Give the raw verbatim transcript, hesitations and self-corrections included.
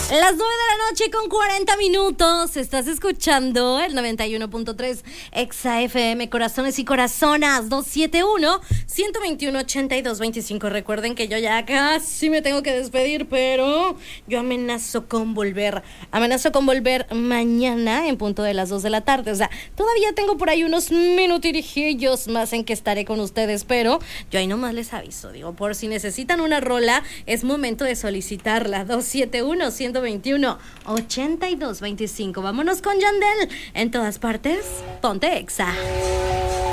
Las nueve de la noche con cuarenta minutos. Estás escuchando el noventa y uno punto tres Exa F M, corazones y corazonas. Dos siete uno, uno dos uno, ocho dos dos cinco. Recuerden que yo ya casi me tengo que despedir, pero yo amenazo con volver. Amenazo con volver mañana en punto de las dos de la tarde. O sea, todavía tengo por ahí unos minutirijillos más en que estaré con ustedes, pero yo ahí nomás les aviso. Digo, por si necesitan una rola, es momento de solicitarla. Dos siete uno, uno dos uno, ocho dos dos cinco. Vámonos con Yandel. En todas partes, ponte Exa.